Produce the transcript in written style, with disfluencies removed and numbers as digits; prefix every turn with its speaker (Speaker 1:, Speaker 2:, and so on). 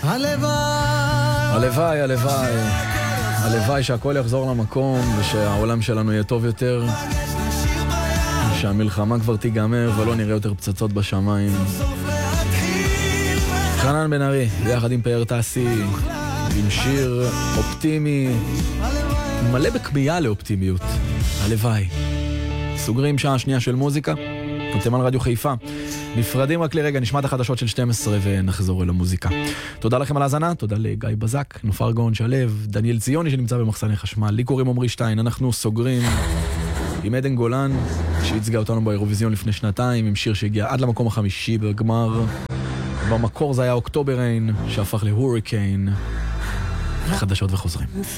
Speaker 1: הלוואי, הלוואי, הלוואי שהכל יחזור למקום ושהעולם שלנו יהיה טוב יותר, שהמלחמה כבר תיגמר ולא נראה יותר פצצות בשמיים. חנן בן ארי ביחד עם פאר טסי, עם שיר אופטימי מלא בכמיהה לאופטימיות. הלוואי. סוגרים שעה שנייה של מוזיקה, אתם על רדיו חיפה. נפרדים רק לרגע, נשמע את החדשות של 12 ונחזור אל המוזיקה. תודה לכם על ההזנה, תודה לגיא בזק, נופר גאון שלב, דניאל ציוני שנמצא במחסני חשמל, לי קוראים עמרי שטיין. אנחנו סוגרים עם עדן גולן שהצגה אותנו באירוויזיון לפני שנתיים עם שיר שהגיע עד למקום החמישי בגמר. במקור זה היה אוקטובר ריין שהפך להוריקן. חדשות וחוזרים.